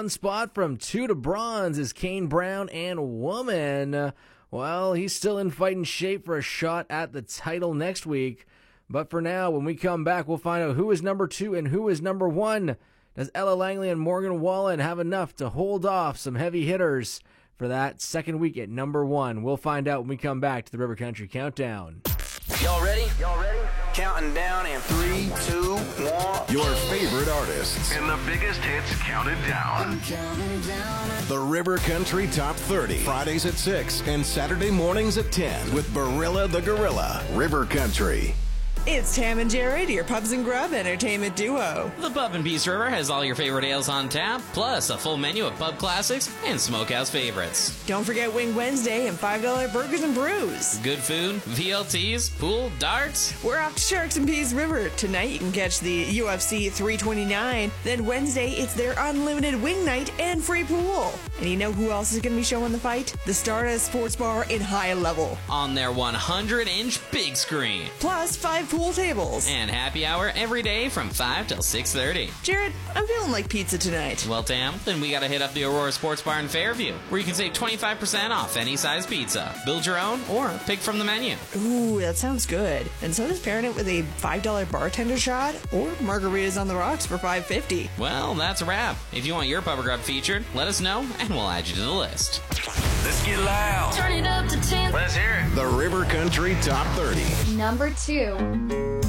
one spot from 2 to bronze is Kane Brown and Woman. Well, he's still in fighting shape for a shot at the title next week. But for now, when we come back, we'll find out who is number 2 and who is number 1. Does Ella Langley and Morgan Wallen have enough to hold off some heavy hitters for that second week at number 1? We'll find out when we come back to the River Country Countdown. Y'all ready? Counting down in 3, 2, 1. Your favorite artists And the biggest hits counted down. The River Country Top 30. Fridays at 6 and Saturday mornings at 10 with Barilla the Gorilla. River Country. It's Tam and Jared, your Pubs and Grub entertainment duo. The Pub in Peace River has all your favorite ales on tap, plus a full menu of pub classics and smokehouse favorites. Don't forget Wing Wednesday and $5 burgers and brews. Good food, VLTs, pool, darts. We're off to Sharks and Peas River. Tonight you can catch the UFC 329. Then Wednesday it's their unlimited wing night and free pool. And you know who else is going to be showing the fight? The Stardust Sports Bar in High Level. On their 100-inch big screen. Plus 5 pool tables. And happy hour every day from 5 till 6:30. Jared, I'm feeling like pizza tonight. Well, Tam, then we gotta hit up the Aurora Sports Bar in Fairview, where you can save 25% off any size pizza. Build your own or pick from the menu. Ooh, that sounds good. And so does pairing it with a $5 bartender shot or margaritas on the rocks for $5.50. Well, that's a wrap. If you want your Pub or Grub featured, let us know and we'll add you to the list. Let's get loud. Turn it up to 10. Let's hear it. The River Country Top 30. Number 2.